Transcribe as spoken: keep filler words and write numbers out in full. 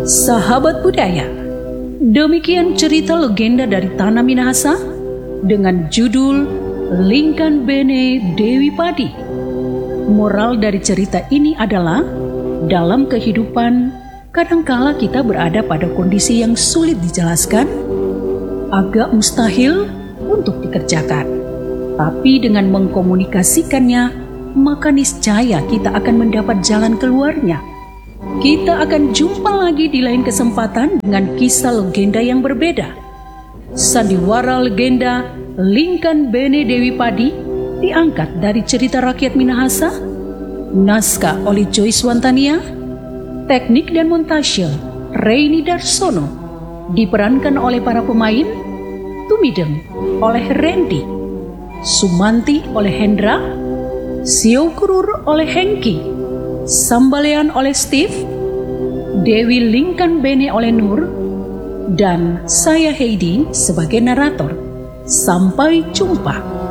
Sahabat budaya, demikian cerita legenda dari Tanah Minahasa dengan judul Lingkan Bene Dewi Padi. Moral dari cerita ini adalah, dalam kehidupan kadangkala kita berada pada kondisi yang sulit dijelaskan, agak mustahil untuk dikerjakan. Tapi dengan mengkomunikasikannya, maka niscaya kita akan mendapat jalan keluarnya. Kita akan jumpa lagi di lain kesempatan dengan kisah legenda yang berbeda. Sandiwara legenda Lingkan Bene Dewi Padi diangkat dari cerita rakyat Minahasa. Naskah oleh Joyce Wantania. Teknik dan montase Reini Darsono. Diperankan oleh para pemain: Tumideng oleh Randy, Sumanti oleh Hendra, Siokurur oleh Hengki, Sambalean oleh Steve, Dewi Lingkan Bene oleh Nur, dan saya Heidi sebagai narator. Sampai jumpa.